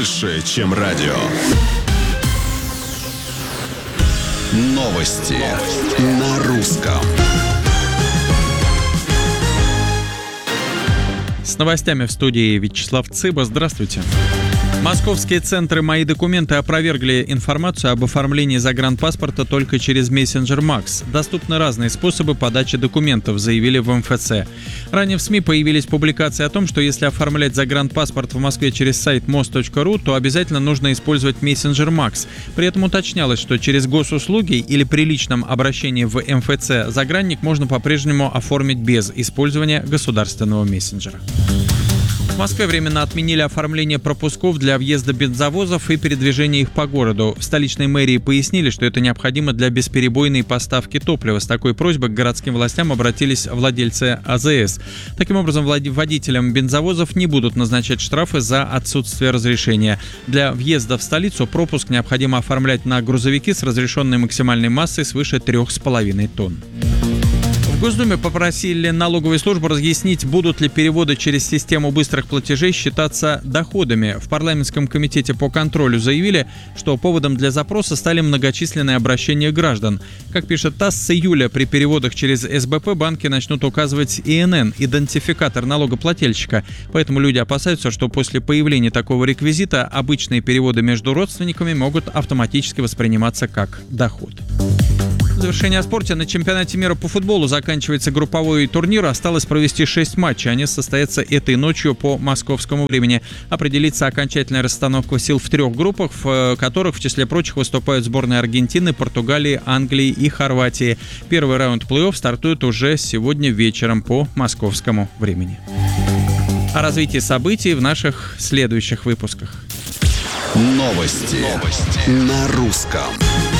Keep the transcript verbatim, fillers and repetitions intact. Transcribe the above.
больше, чем радио. Новости, Новости. на русском. С новостями в студии Вячеслав Цыба. Здравствуйте. Московские центры «Мои документы» опровергли информацию об оформлении загранпаспорта только через мессенджер Макс. Доступны разные способы подачи документов, заявили в эм эф цэ. Ранее в СМИ появились публикации о том, что если оформлять загранпаспорт в Москве через сайт мос точка ру, то обязательно нужно использовать мессенджер Макс. При этом уточнялось, что через госуслуги или при личном обращении в эм эф цэ загранник можно по-прежнему оформить без использования государственного мессенджера. В Москве временно отменили оформление пропусков для въезда бензовозов и передвижения их по городу. В столичной мэрии пояснили, что это необходимо для бесперебойной поставки топлива. С такой просьбой к городским властям обратились владельцы а зэ эс. Таким образом, водителям бензовозов не будут назначать штрафы за отсутствие разрешения. Для въезда в столицу пропуск необходимо оформлять на грузовики с разрешенной максимальной массой свыше трех с половиной тонн. В Госдуме попросили налоговую службу разъяснить, будут ли переводы через систему быстрых платежей считаться доходами. В парламентском комитете по контролю заявили, что поводом для запроса стали многочисленные обращения граждан. Как пишет ТАСС, с июля при переводах через эс бэ пэ банки начнут указывать и эн эн – идентификатор налогоплательщика. Поэтому люди опасаются, что после появления такого реквизита обычные переводы между родственниками могут автоматически восприниматься как доход. В завершение о спорте. На чемпионате мира по футболу заканчивается групповой турнир. Осталось провести шесть матчей. Они состоятся этой ночью по московскому времени. Определится окончательная расстановка сил в трех группах, в которых, в числе прочих, выступают сборные Аргентины, Португалии, Англии и Хорватии. Первый раунд плей-офф стартует уже сегодня вечером по московскому времени. О развитии событий в наших следующих выпусках. Новости, Новости. на русском.